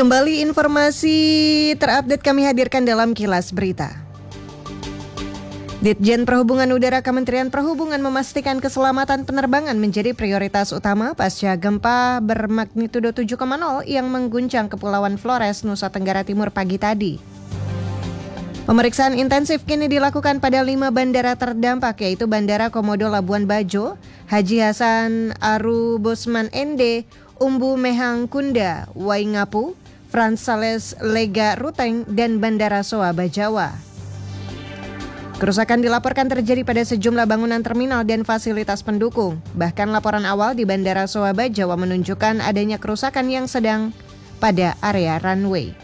Kembali informasi terupdate kami hadirkan dalam Kilas Berita. Ditjen Perhubungan Udara Kementerian Perhubungan memastikan keselamatan penerbangan menjadi prioritas utama pasca gempa bermagnitudo 7,0 yang mengguncang Kepulauan Flores, Nusa Tenggara Timur pagi tadi. Pemeriksaan intensif kini dilakukan pada 5 bandara terdampak, yaitu Bandara Komodo Labuan Bajo, Haji Hasan Aru Bosman Ende, Umbu Mehang Kunda, Waingapu, Frans Sales Lega Ruteng, dan Bandara Soa Bajawa. Kerusakan dilaporkan terjadi pada sejumlah bangunan terminal dan fasilitas pendukung. Bahkan laporan awal di Bandara Soa Bajawa menunjukkan adanya kerusakan yang sedang pada area runway.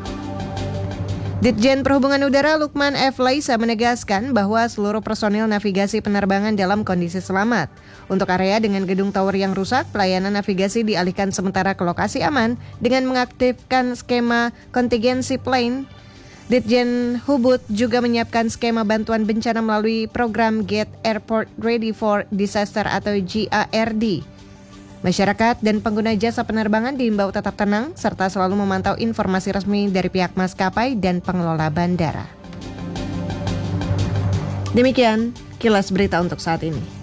Ditjen Perhubungan Udara Lukman F. Laisa menegaskan bahwa seluruh personil navigasi penerbangan dalam kondisi selamat. Untuk area dengan gedung tower yang rusak, pelayanan navigasi dialihkan sementara ke lokasi aman dengan mengaktifkan skema contingency plan. Ditjen Hubud juga menyiapkan skema bantuan bencana melalui program Get Airport Ready for Disaster atau GARD. Masyarakat dan pengguna jasa penerbangan diimbau tetap tenang serta selalu memantau informasi resmi dari pihak maskapai dan pengelola bandara. Demikian Kilas Berita untuk saat ini.